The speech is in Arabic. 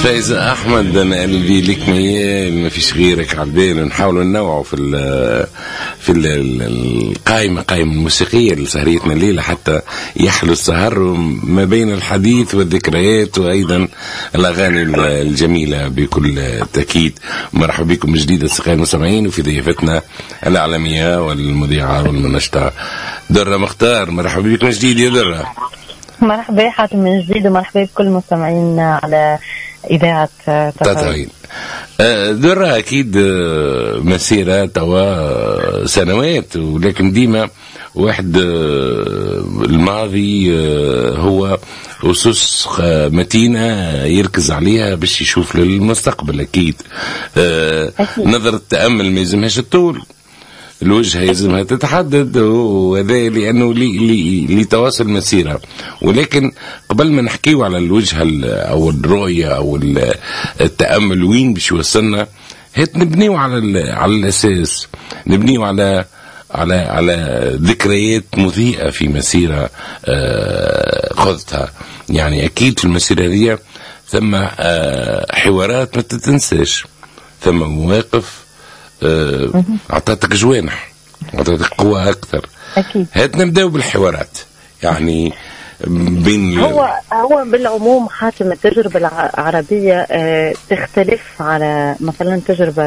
فإذا أحمد أنا قلبي لك ميال ما فيش غيرك على البال. نحاول ننوعوا في القائمة الموسيقية لسهريتنا الليلة حتى يحلو السهر ما بين الحديث والذكريات وأيضا الأغاني الجميلة بكل تأكيد. مرحبا بكم من جديد أصدقائي المستمعين وفي ضيفتنا الإعلامية والمذيعة والمنشطة درة مختار. مرحبا بكم من جديد يا درة. مرحبا حاتم من جديد ومرحبا بكل المستمعين على إذاعة تطاوين. درة أكيد مسيرة توا سنوات، ولكن ديما واحد الماضي هو أسس متينة يركز عليها باش يشوف للمستقبل. أكيد نظر التأمل ما يلزمهاش الطول، الوجهة يلزمها تتحدد، وهذا لأنه لتواصل مسيرة. ولكن قبل ما نحكيو على الوجهة أو الرؤية أو التأمل وين باش يوصلنا، هات نبنيو على الأساس، نبنيو على ذكريات مضيئة في مسيرة خذتها. يعني أكيد في المسيرة هذه ثم حوارات ما تتنساش، ثم مواقف أعطتك جوانح، أعطتك قوة أكثر. أكيد. هات نبدأ بالحوارات. يعني بين هو بالعموم حاتم التجربة العربية تختلف على مثلا تجربة